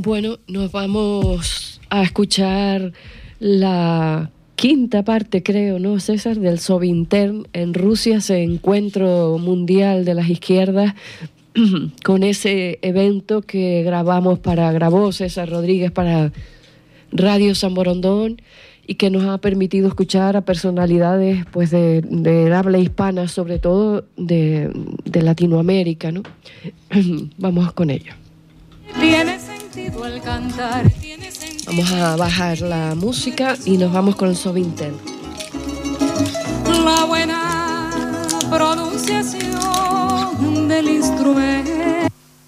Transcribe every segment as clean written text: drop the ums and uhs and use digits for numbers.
Bueno, nos vamos a escuchar la quinta parte, creo, ¿no, César? Del Sovintern en Rusia, ese encuentro mundial de las izquierdas, con ese evento que grabó César Rodríguez para Radio San Borondón y que nos ha permitido escuchar a personalidades pues de habla hispana, sobre todo de Latinoamérica, ¿no? Vamos con ello. Tiene sentido el cantar, tiene sentido. Vamos a bajar la música y nos vamos con el Sovintern. La buena pronunciación del instrumento.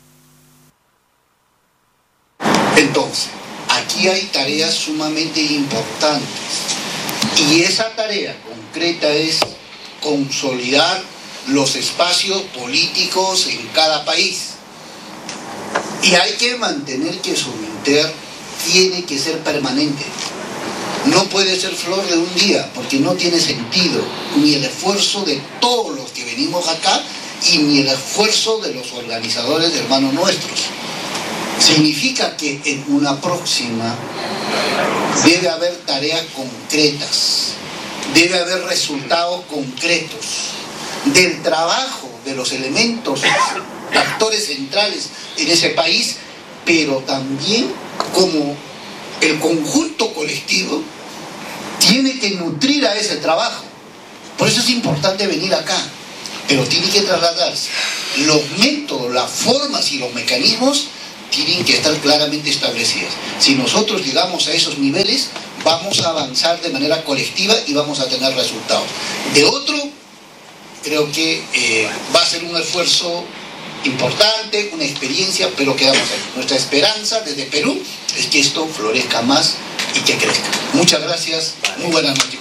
Entonces, aquí hay tareas sumamente importantes y esa tarea concreta es consolidar los espacios políticos en cada país. Y hay que mantener que Sovintern tiene que ser permanente. No puede ser flor de un día, porque no tiene sentido ni el esfuerzo de todos los que venimos acá y ni el esfuerzo de los organizadores de hermanos nuestros. Significa que en una próxima debe haber tareas concretas, debe haber resultados concretos del trabajo de los elementos, actores centrales en ese país, pero también como el conjunto colectivo tiene que nutrir a ese trabajo. Por eso es importante venir acá, pero tiene que trasladarse. Los métodos, las formas y los mecanismos tienen que estar claramente establecidos. Si nosotros llegamos a esos niveles, vamos a avanzar de manera colectiva y vamos a tener resultados. De otro, creo que va a ser un esfuerzo importante, una experiencia, pero quedamos ahí. Nuestra esperanza desde Perú es que esto florezca más y que crezca. Muchas gracias, muy buenas noches.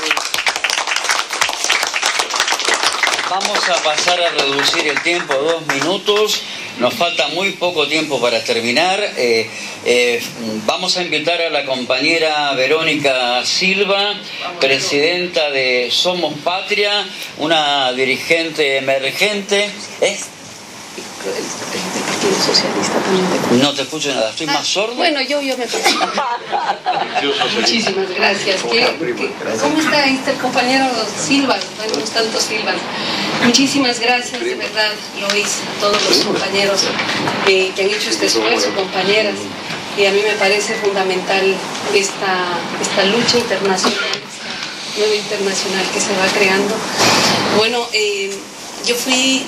Vamos a pasar a reducir el tiempo a 2 minutos. Nos falta muy poco tiempo para terminar. Vamos a invitar a la compañera Verónica Silva, presidenta de Somos Patria, una dirigente emergente. El Partido Socialista también. No te escucho nada, estoy más sordo. Bueno, yo me participo. Muchísimas gracias. ¿Cómo está el compañero Silva? Tenemos tantos Silvas. Muchísimas gracias, de verdad, Lois, a todos los compañeros que han hecho este esfuerzo, compañeras. Y a mí me parece fundamental esta lucha internacional, esta nueva internacional que se va creando. Bueno, yo fui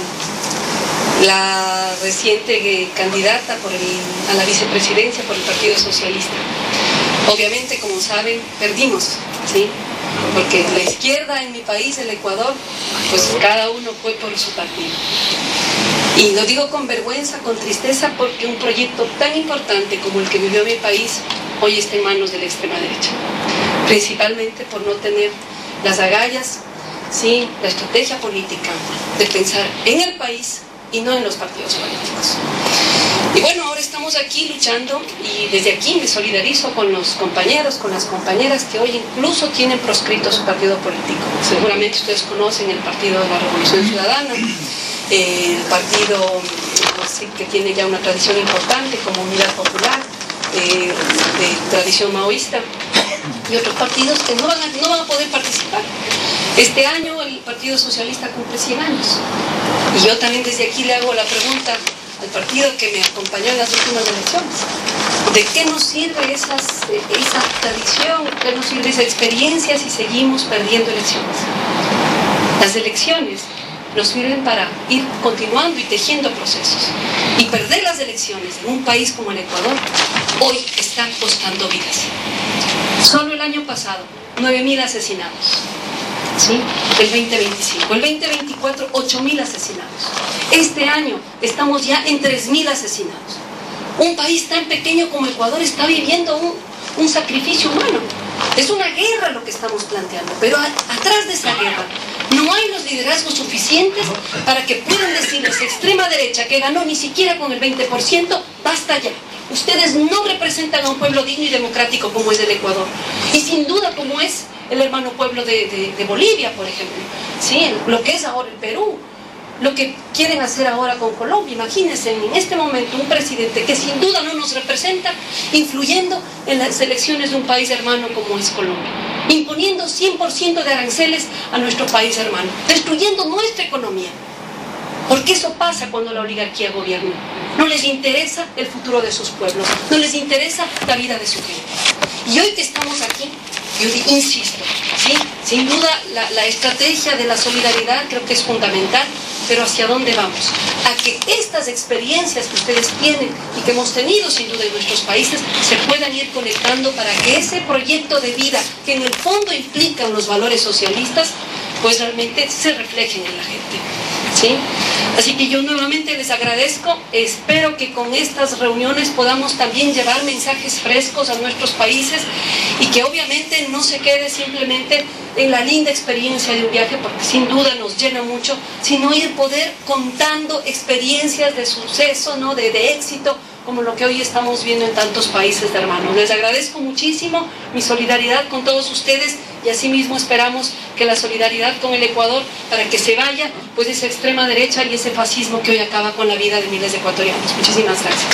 la reciente candidata a la vicepresidencia por el Partido Socialista. Obviamente, como saben, perdimos, ¿sí? Porque la izquierda en mi país, el Ecuador, pues cada uno fue por su partido. Y lo digo con vergüenza, con tristeza, porque un proyecto tan importante como el que vivió mi país hoy está en manos de la extrema derecha. Principalmente por no tener las agallas, ¿sí? La estrategia política de pensar en el país y no en los partidos políticos. Y bueno, ahora estamos aquí luchando y desde aquí me solidarizo con los compañeros, con las compañeras que hoy incluso tienen proscrito su partido político. Seguramente ustedes conocen el Partido de la Revolución Ciudadana, el partido que tiene ya una tradición importante como Unidad Popular, de tradición maoísta, y otros partidos que no van a poder participar. Este año el Partido Socialista cumple 100 años. Y yo también desde aquí le hago la pregunta al partido que me acompañó en las últimas elecciones. ¿De qué nos sirve esa tradición? ¿Qué nos sirve esa experiencia si seguimos perdiendo elecciones? Las elecciones nos sirven para ir continuando y tejiendo procesos. Y perder las elecciones en un país como el Ecuador hoy está costando vidas. Solo el año pasado, 9.000 asesinados. ¿Sí? El 2025. El 2024, 8.000 asesinados. Este año estamos ya en 3.000 asesinados. Un país tan pequeño como Ecuador está viviendo un sacrificio humano. Es una guerra lo que estamos planteando, pero atrás de esa guerra no hay los liderazgos suficientes para que puedan decirles extrema derecha que ganó ni siquiera con el 20%, basta ya. Ustedes no representan a un pueblo digno y democrático como es el Ecuador. Y sin duda como es el hermano pueblo de Bolivia, por ejemplo. ¿Sí? Lo que es ahora el Perú. lo que quieren hacer ahora con Colombia. Imagínense en este momento un presidente que sin duda no nos representa, influyendo en las elecciones de un país hermano como es Colombia, imponiendo 100% de aranceles a nuestro país hermano, destruyendo nuestra economía. Porque eso pasa cuando la oligarquía gobierna. No les interesa el futuro de sus pueblos, no les interesa la vida de su gente. Y hoy que estamos aquí, yo insisto, ¿sí? Sin duda la estrategia de la solidaridad creo que es fundamental, pero ¿hacia dónde vamos? A que estas experiencias que ustedes tienen y que hemos tenido sin duda en nuestros países se puedan ir conectando para que ese proyecto de vida que en el fondo implican los valores socialistas, pues realmente se reflejen en la gente, ¿sí? Así que yo nuevamente les agradezco, espero que con estas reuniones podamos también llevar mensajes frescos a nuestros países y que obviamente no se quede simplemente en la linda experiencia de un viaje, porque sin duda nos llena mucho, sino ir poder contando experiencias de suceso, ¿no? de éxito, como lo que hoy estamos viendo en tantos países de hermanos. Les agradezco muchísimo mi solidaridad con todos ustedes y asimismo esperamos que la solidaridad con el Ecuador para que se vaya pues esa extrema derecha y ese fascismo que hoy acaba con la vida de miles de ecuatorianos. Muchísimas gracias.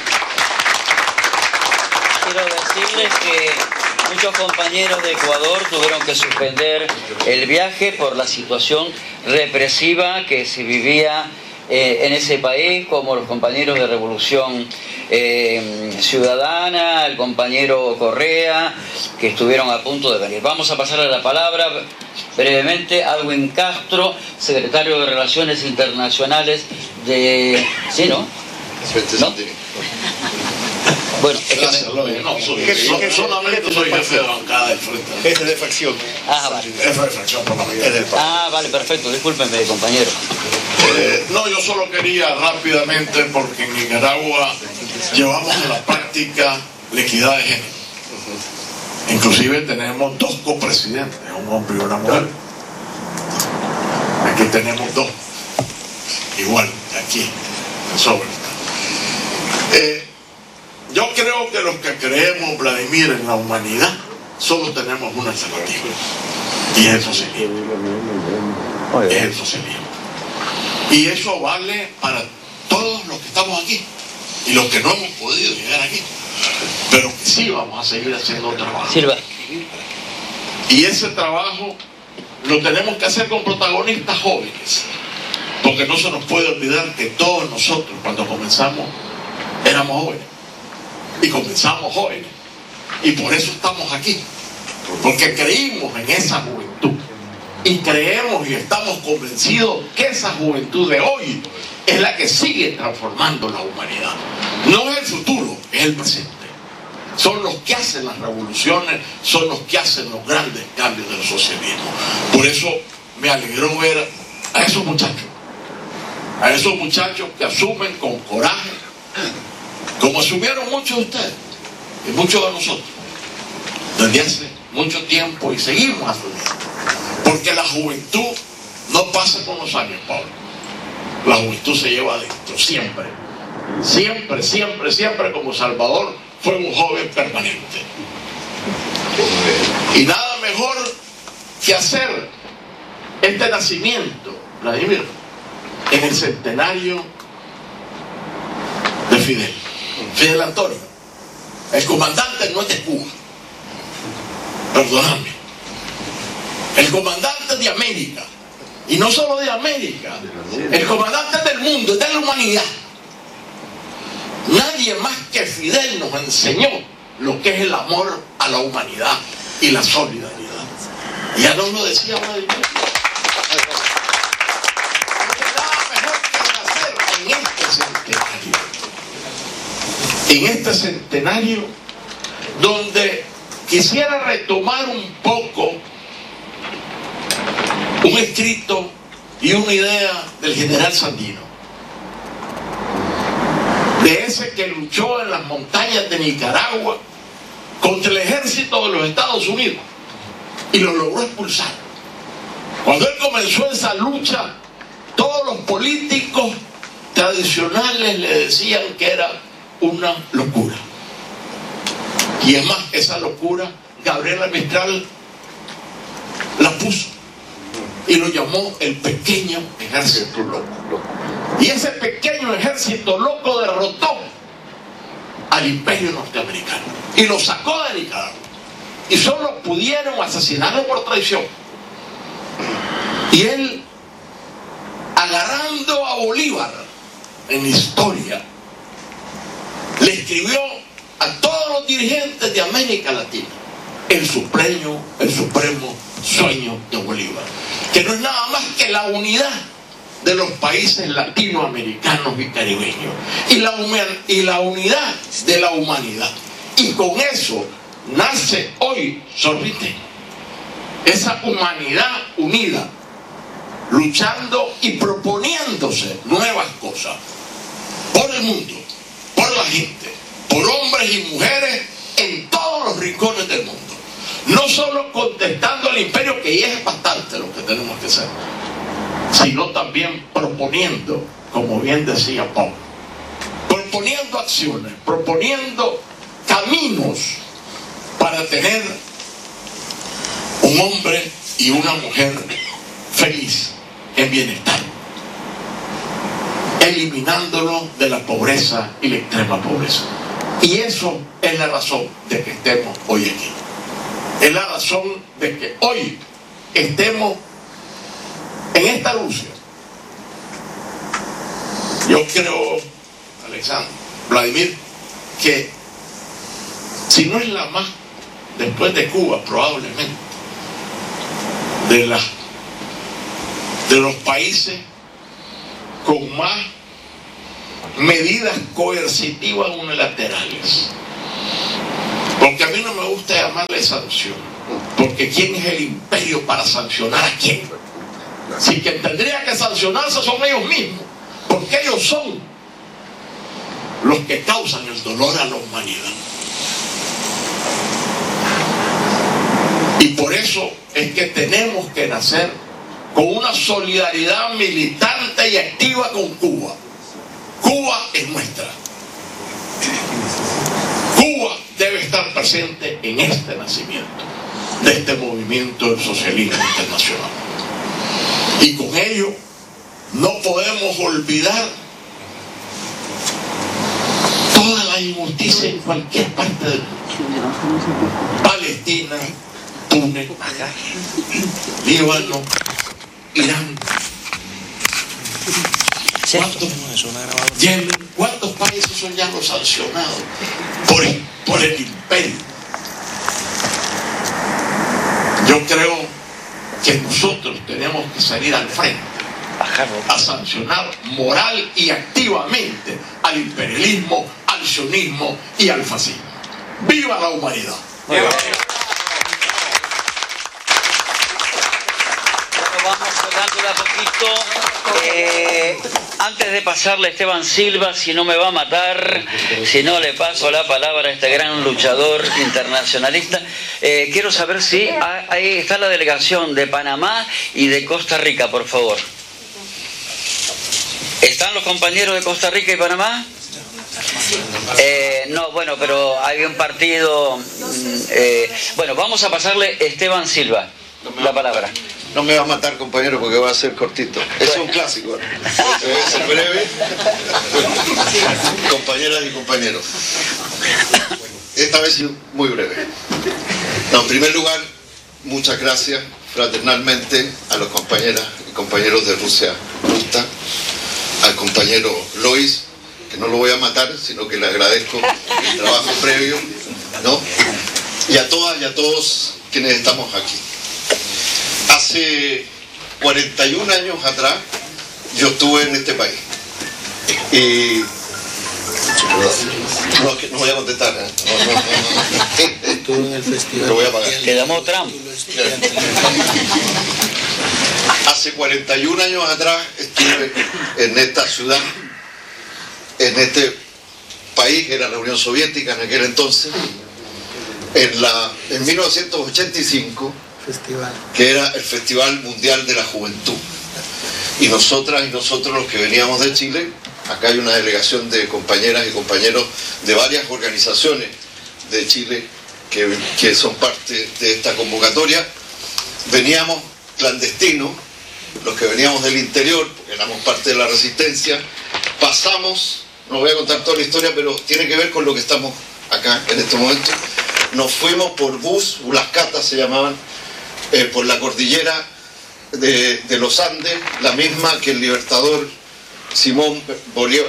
Quiero decirles que muchos compañeros de Ecuador tuvieron que suspender el viaje por la situación represiva que se vivía en ese país, como los compañeros de Revolución Ciudadana, el compañero Correa, que estuvieron a punto de venir. Vamos a pasar a la palabra brevemente a Alwin Castro, secretario de Relaciones Internacionales de... ¿Sí, no? ¿No? Bueno, gracias, solamente soy jefe de bancada del frente. Jefe de fracción. Ah, vale. Jefe de fracción parlamentaria. Ah, vale, perfecto. Discúlpenme, compañero. No, yo solo quería rápidamente, porque en Nicaragua llevamos a la práctica la equidad de género. Inclusive tenemos 2 copresidentes, un hombre y una mujer. Aquí tenemos 2. Igual, aquí, en sobre. Yo creo que los que creemos, Vladimir, en la humanidad, solo tenemos una alternativa. Y es el socialismo. Es el socialismo. Y eso vale para todos los que estamos aquí y los que no hemos podido llegar aquí. Pero que sí vamos a seguir haciendo trabajo. Silva. Y ese trabajo lo tenemos que hacer con protagonistas jóvenes. Porque no se nos puede olvidar que todos nosotros, cuando comenzamos, éramos jóvenes. Y comenzamos jóvenes. Y por eso estamos aquí. Porque creímos en esa juventud. Y creemos y estamos convencidos que esa juventud de hoy es la que sigue transformando la humanidad. No es el futuro, es el presente. Son los que hacen las revoluciones, son los que hacen los grandes cambios del socialismo. Por eso me alegró ver a esos muchachos que asumen con coraje, como asumieron muchos de ustedes y muchos de nosotros desde hace mucho tiempo, y seguimos asumiendo. Porque la juventud no pasa con los años, Pablo. La juventud se lleva adentro, siempre. Siempre, siempre, siempre, como Salvador fue un joven permanente. Y nada mejor que hacer este nacimiento, Vladimir, en el centenario de Fidel Antonio. El comandante no es de Cuba, perdóname. El comandante de América, y no solo de América, el comandante del mundo, es de la humanidad. Nadie más que Fidel nos enseñó lo que es el amor a la humanidad y la solidaridad. Y ya nos lo decía Vladimir. Nada mejor que hacer en este centenario, donde quisiera retomar un poco un escrito y una idea del general Sandino, de ese que luchó en las montañas de Nicaragua contra el ejército de los Estados Unidos y lo logró expulsar. Cuando él comenzó esa lucha, todos los políticos tradicionales le decían que era una locura. Y es más, esa locura Gabriela Mistral la puso y lo llamó el pequeño ejército loco. Y ese pequeño ejército loco derrotó al imperio norteamericano y lo sacó de Nicaragua, y solo pudieron asesinarlo por traición. Y él, agarrando a Bolívar en la historia, le escribió a todos los dirigentes de América Latina el supremo sueño de Bolívar, que no es nada más que la unidad de los países latinoamericanos y caribeños, y la unidad de la humanidad. Y con eso nace hoy Zorrité, esa humanidad unida, luchando y proponiéndose nuevas cosas por el mundo, por la gente, por hombres y mujeres en todos los rincones del mundo. No solo contestando al imperio, que ya es bastante lo que tenemos que hacer, sino también proponiendo, como bien decía Pablo, proponiendo acciones, proponiendo caminos para tener un hombre y una mujer feliz, en bienestar, eliminándolo de la pobreza y la extrema pobreza. Y eso es la razón de que estemos hoy aquí. Es la razón de que hoy estemos en esta lucha. Yo creo, Alexander, Vladimir, que si no es la más, después de Cuba probablemente, de los países con más medidas coercitivas unilaterales. Porque a mí no me gusta llamarle sanción, porque ¿quién es el imperio para sancionar a quién? Si quien tendría que sancionarse son ellos mismos, porque ellos son los que causan el dolor a la humanidad. Y por eso es que tenemos que nacer con una solidaridad militante y activa con Cuba. Cuba es nuestra. Cuba debe estar presente en este nacimiento de este movimiento del socialismo internacional. Y con ello no podemos olvidar toda la injusticia en cualquier parte del mundo. Palestina, Túnez, Líbano, Irán. ¿Cuántos países son ya los sancionados por el imperio? Yo creo que nosotros tenemos que salir al frente a sancionar moral y activamente al imperialismo, al sionismo y al fascismo. ¡Viva la humanidad! ¡Viva! Vamos cerrando a poquito. Antes de pasarle a Esteban Silva, si no me va a matar, si no le paso la palabra a este gran luchador internacionalista, quiero saber si ahí está la delegación de Panamá y de Costa Rica, por favor. ¿Están los compañeros de Costa Rica y Panamá? No, bueno, pero hay un partido. Bueno, vamos a pasarle a Esteban Silva la palabra. No me va a matar, compañero, porque va a ser cortito. Es un clásico. Voy a ser breve. Compañeras y compañeros. Esta vez muy breve. No, en primer lugar, muchas gracias fraternalmente a los compañeras y compañeros de Rusia Justa, al compañero Lois, que no lo voy a matar, sino que le agradezco el trabajo previo, ¿no? Y a todas y a todos quienes estamos aquí. Hace 41 años atrás yo estuve en este país y no voy a contestar, Estuve en el festival. Lo voy a pagar. Que llamó Trump. Hace 41 años atrás estuve en esta ciudad, en este país que era la Unión Soviética en aquel entonces, en 1985, que era el Festival Mundial de la Juventud. Y nosotras y nosotros, los que veníamos de Chile, acá hay una delegación de compañeras y compañeros de varias organizaciones de Chile que son parte de esta convocatoria, veníamos clandestino, los que veníamos del interior, porque éramos parte de la resistencia, pasamos, no voy a contar toda la historia, pero tiene que ver con lo que estamos acá en este momento. Nos fuimos por bus, las catas se llamaban, por la cordillera de los Andes, la misma que el libertador Simón Bolívar,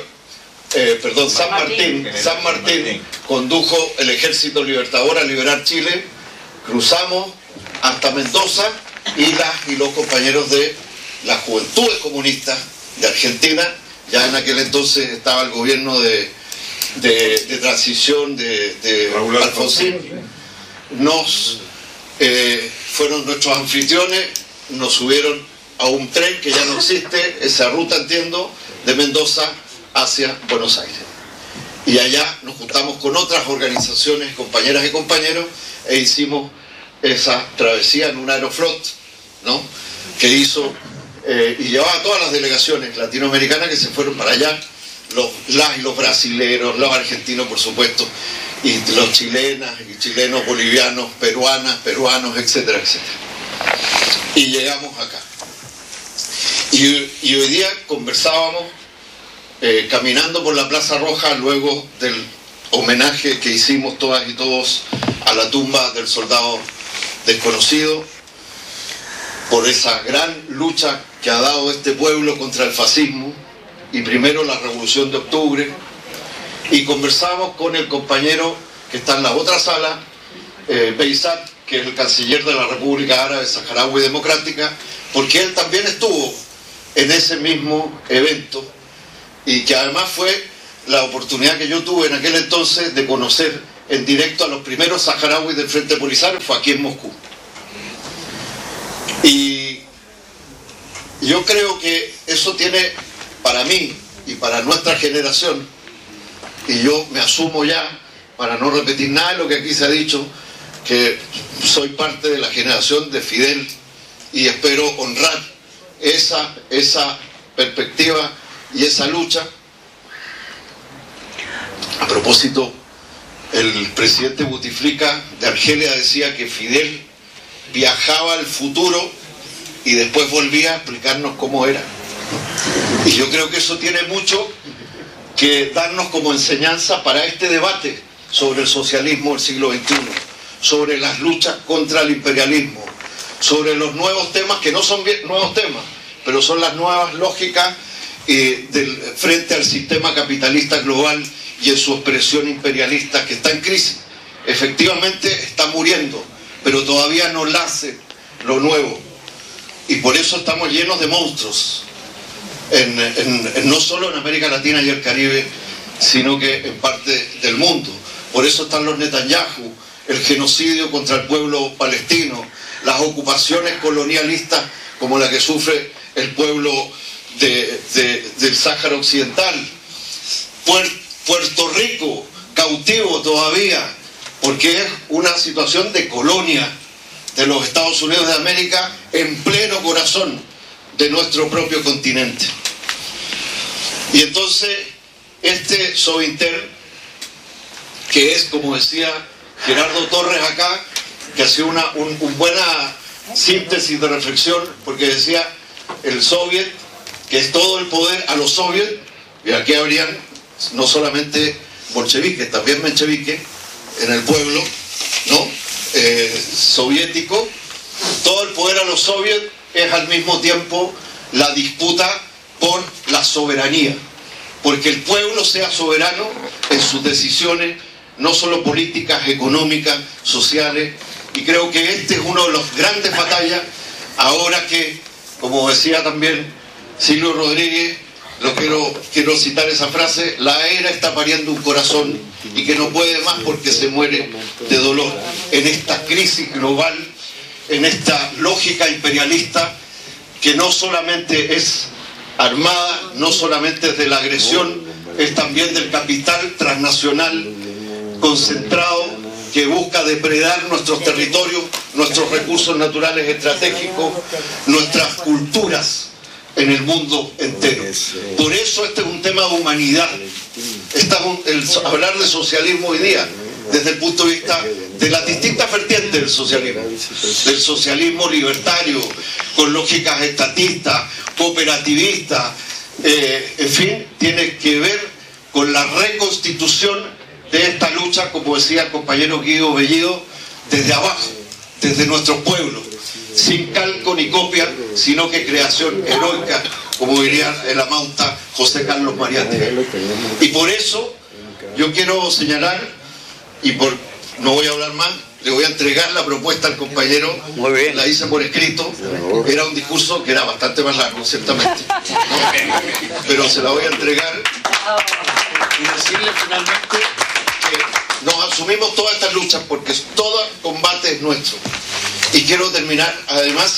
San Martín condujo el ejército libertador a liberar Chile. Cruzamos hasta Mendoza y los compañeros de las Juventudes Comunistas de Argentina, ya en aquel entonces estaba el gobierno de transición de Alfonsín, fueron nuestros anfitriones, nos subieron a un tren que ya no existe, esa ruta, entiendo, de Mendoza hacia Buenos Aires. Y allá nos juntamos con otras organizaciones, compañeras y compañeros, e hicimos esa travesía en un Aeroflot, ¿no?, que hizo y llevaba a todas las delegaciones latinoamericanas que se fueron para allá, los brasileros, los argentinos, por supuesto, y los chilenas y chilenos, bolivianos, peruanos, etcétera, etcétera. Y llegamos acá. Y hoy día conversábamos caminando por la Plaza Roja luego del homenaje que hicimos todas y todos a la tumba del soldado desconocido, por esa gran lucha que ha dado este pueblo contra el fascismo y primero la Revolución de Octubre. Y conversamos con el compañero que está en la otra sala, Beysat, que es el canciller de la República Árabe Saharaui Democrática, porque él también estuvo en ese mismo evento y que además fue la oportunidad que yo tuve en aquel entonces de conocer en directo a los primeros saharauis del Frente Polisario, fue aquí en Moscú. Y yo creo que eso tiene, para mí y para nuestra generación, y yo me asumo ya, para no repetir nada de lo que aquí se ha dicho, que soy parte de la generación de Fidel y espero honrar esa perspectiva y esa lucha. A propósito, el presidente Bouteflika de Argelia decía que Fidel viajaba al futuro y después volvía a explicarnos cómo era. Y yo creo que eso tiene mucho que darnos como enseñanza para este debate sobre el socialismo del siglo XXI, sobre las luchas contra el imperialismo, sobre los nuevos temas que no son nuevos temas, pero son las nuevas lógicas frente al sistema capitalista global y en su expresión imperialista que está en crisis. Efectivamente está muriendo, pero todavía no nace lo nuevo. Y por eso estamos llenos de monstruos, no solo en América Latina y el Caribe, sino que en parte del mundo. Por eso están los Netanyahu, el genocidio contra el pueblo palestino, las ocupaciones colonialistas como la que sufre el pueblo del Sáhara Occidental, Puerto Rico cautivo todavía, porque es una situación de colonia de los Estados Unidos de América en pleno corazón de nuestro propio continente. Y entonces este Sovinter, que es, como decía Gerardo Torres acá, que hacía una buena síntesis de reflexión, porque decía el soviet, que es todo el poder a los soviets, y aquí habrían no solamente bolcheviques, también mencheviques en el pueblo, ¿no? Soviético. Todo el poder a los soviets es al mismo tiempo la disputa por la soberanía, porque el pueblo sea soberano en sus decisiones, no solo políticas, económicas, sociales. Y creo que este es uno de los grandes batallas ahora que, como decía también Silvio Rodríguez, quiero citar esa frase: la era está pariendo un corazón y que no puede más porque se muere de dolor. En esta crisis global, en esta lógica imperialista que no solamente es armada, no solamente es de la agresión, es también del capital transnacional concentrado que busca depredar nuestros territorios, nuestros recursos naturales estratégicos, nuestras culturas en el mundo entero. Por eso este es un tema de humanidad. Hablar de socialismo hoy día, desde el punto de vista de las distintas vertientes del socialismo libertario, con lógicas estatistas, cooperativistas, en fin, tiene que ver con la reconstitución de esta lucha, como decía el compañero Guido Bellido, desde abajo, desde nuestros pueblos, sin calco ni copia, sino que creación heroica, como diría el amauta José Carlos Mariátegui. Y por eso yo quiero señalar, no voy a hablar más, le voy a entregar la propuesta al compañero. Muy bien. La hice por escrito. Era un discurso que era bastante más largo, ciertamente, pero se la voy a entregar y decirle finalmente que nos asumimos todas estas luchas, porque todo combate es nuestro. Y quiero terminar, además,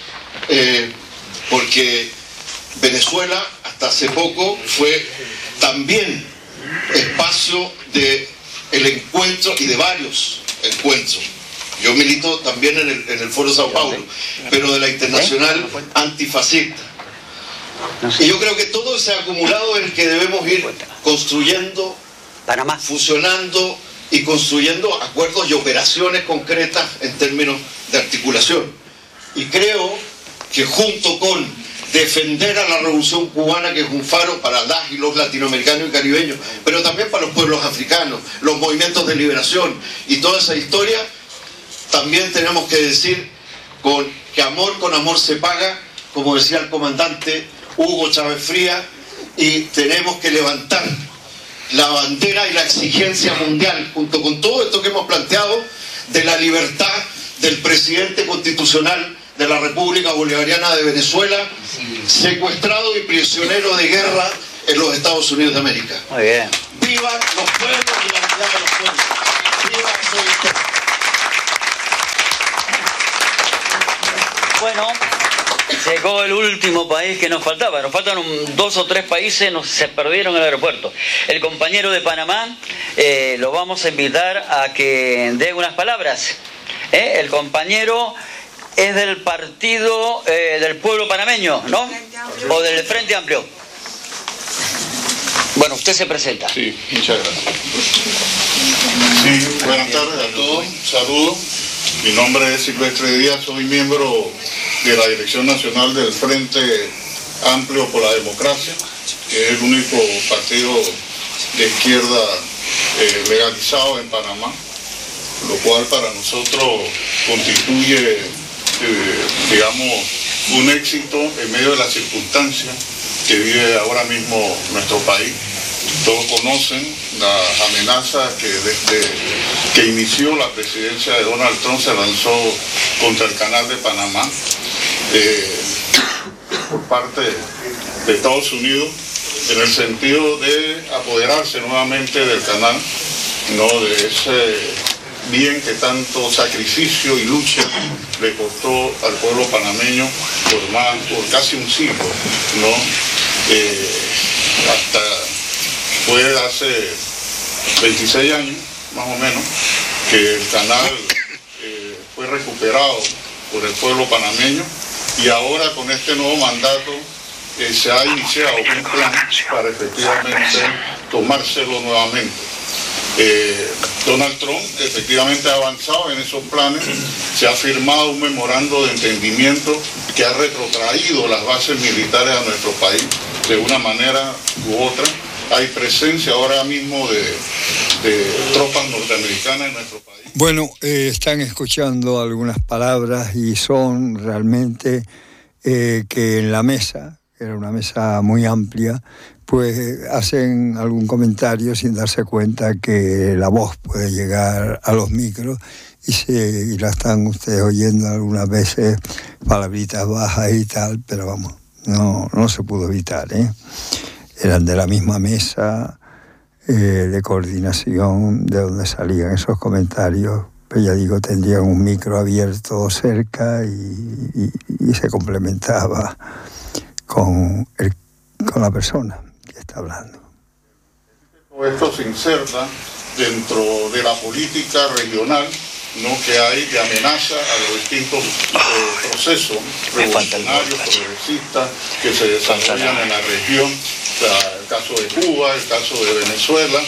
porque Venezuela hasta hace poco fue también espacio de el encuentro y de varios encuentros. Yo milito también en el Foro Sao Paulo, pero de la Internacional Antifascista. Y yo creo que todo ese acumulado es el que debemos ir construyendo, fusionando y construyendo acuerdos y operaciones concretas en términos de articulación. Y creo que junto con defender a la revolución cubana, que es un faro para las y los latinoamericanos y caribeños, pero también para los pueblos africanos, los movimientos de liberación y toda esa historia, también tenemos que decir que amor con amor se paga, como decía el comandante Hugo Chávez Frías, y tenemos que levantar la bandera y la exigencia mundial, junto con todo esto que hemos planteado, de la libertad del presidente constitucional de la República Bolivariana de Venezuela, secuestrado y prisionero de guerra en los Estados Unidos de América. Muy bien. ¡Vivan los pueblos y la unidad de los pueblos! ¡Viva Soy! Bueno, llegó el último país que nos faltaba. Nos faltan 2 o 3 países, se perdieron en el aeropuerto. El compañero de Panamá, lo vamos a invitar a que dé unas palabras. El compañero es del Partido del Pueblo Panameño, ¿no? O del Frente Amplio. Bueno, usted se presenta. Sí, muchas gracias. Sí, buenas tardes a todos. Saludos. Mi nombre es Silvestre Díaz, soy miembro de la Dirección Nacional del Frente Amplio por la Democracia, que es el único partido de izquierda legalizado en Panamá, lo cual para nosotros constituye, digamos, un éxito en medio de las circunstancias que vive ahora mismo nuestro país. Todos conocen las amenazas que desde que inició la presidencia de Donald Trump se lanzó contra el Canal de Panamá por parte de Estados Unidos, en el sentido de apoderarse nuevamente del canal, ¿no?, de ese bien que tanto sacrificio y lucha le costó al pueblo panameño por casi un siglo, ¿no? Hasta fue hace 26 años, más o menos, que el canal fue recuperado por el pueblo panameño, y ahora con este nuevo mandato se ha iniciado un plan para efectivamente tomárselo nuevamente. Donald Trump efectivamente ha avanzado en esos planes, se ha firmado un memorando de entendimiento que ha retrotraído las bases militares a nuestro país de una manera u otra. Hay presencia ahora mismo de tropas norteamericanas en nuestro país. Bueno, están escuchando algunas palabras y son realmente que en la mesa, era una mesa muy amplia, pues hacen algún comentario sin darse cuenta que la voz puede llegar a los micros y la están ustedes oyendo algunas veces, palabritas bajas y tal, pero vamos, no se pudo evitar, Eran de la misma mesa de coordinación de donde salían esos comentarios, pero ya digo, tendrían un micro abierto cerca y se complementaba con la persona que está hablando. Esto se inserta dentro de la política regional, ¿no?, que hay de amenaza a los distintos procesos revolucionarios, progresistas que se desarrollan en la región. El caso de Cuba, el caso de Venezuela,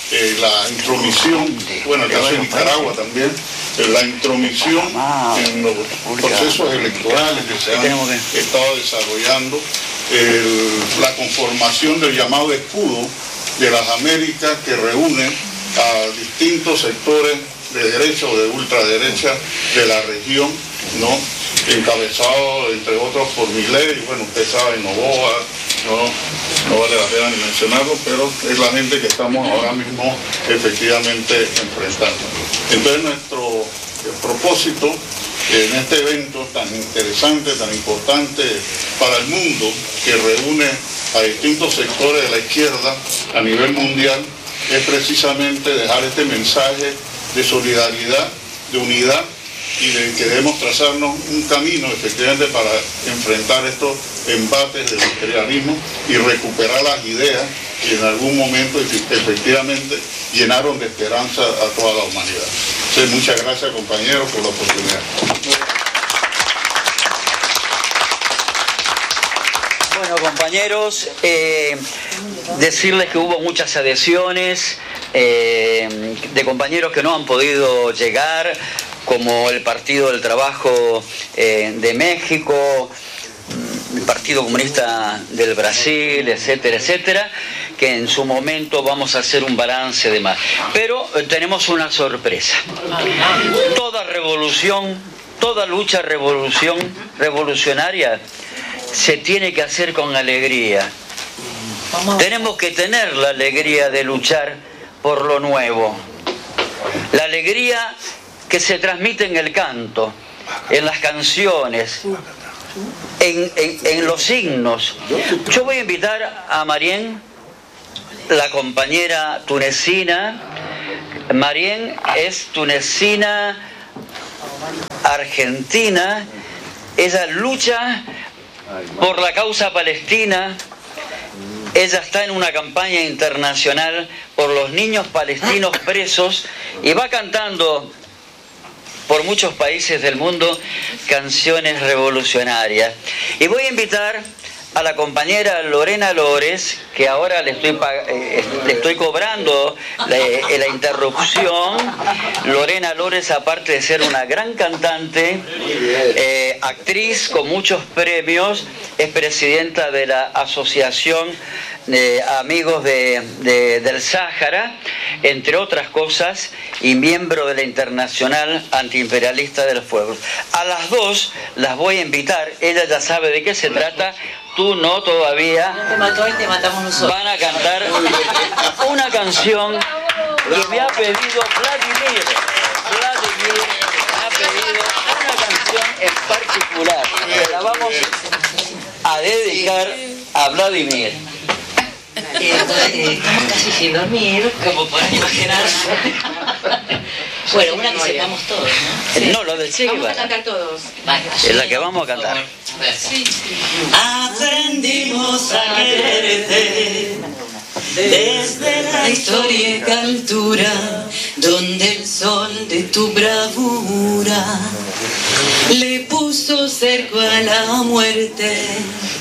la intromisión, bueno, el caso de Nicaragua también, la intromisión en los procesos electorales que se han estado desarrollando, la conformación del llamado escudo de las Américas que reúne a distintos sectores de derecha o de ultraderecha de la región, ¿no? Encabezado entre otros por Milei, bueno, usted sabe, Noboa, no vale la pena ni mencionarlo, pero es la gente que estamos ahora mismo efectivamente enfrentando. Entonces nuestro propósito en este evento tan interesante, tan importante para el mundo, que reúne a distintos sectores de la izquierda a nivel mundial, es precisamente dejar este mensaje de solidaridad, de unidad, y de que debemos trazarnos un camino efectivamente para enfrentar estos embates del imperialismo y recuperar las ideas que en algún momento efectivamente llenaron de esperanza a toda la humanidad. Entonces, muchas gracias, compañeros, por la oportunidad. Bueno, compañeros, decirles que hubo muchas adhesiones de compañeros que no han podido llegar, como el Partido del Trabajo de México, el Partido Comunista del Brasil, etcétera, etcétera, que en su momento vamos a hacer un balance de más. Pero tenemos una sorpresa. Toda revolución, toda lucha revolucionaria se tiene que hacer con alegría. Tenemos que tener la alegría de luchar por lo nuevo. La alegría que se transmite en el canto, en las canciones, en los himnos. Yo voy a invitar a Marien, la compañera tunecina. Marien es tunecina argentina. Ella lucha por la causa palestina. Ella está en una campaña internacional por los niños palestinos presos y va cantando por muchos países del mundo canciones revolucionarias. Y voy a invitar a la compañera Lorena Lores, que ahora le estoy cobrando la interrupción. Lorena Lores, aparte de ser una gran cantante, actriz con muchos premios, es presidenta de la Asociación de Amigos del Sáhara, entre otras cosas, y miembro de la Internacional Antiimperialista del Fuego. A las dos las voy a invitar, ella ya sabe de qué se trata, tú no todavía. Te mató y te matamos nosotros. Van a cantar una canción que me ha pedido Vladimir. Vladimir me ha pedido una canción en particular, que la vamos a dedicar a Vladimir. Estamos casi sin dormir, como pueden imaginar. Bueno, una que sepamos todos, ¿no? No, lo del Che Guevara. Vamos a cantar todos. Es la que vamos a cantar. Sí. Aprendimos a quererte desde la histórica altura, donde el sol de tu bravura le puso cerco a la muerte.